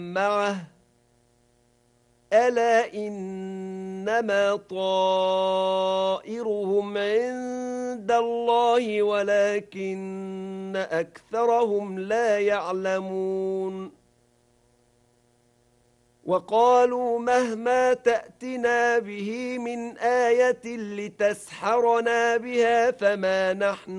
معه ألا إنما طائرهم عند الله ولكن أكثرهم لا يعلمون وقالوا مهما تأتنا به من آية لتسحرنا بها فما نحن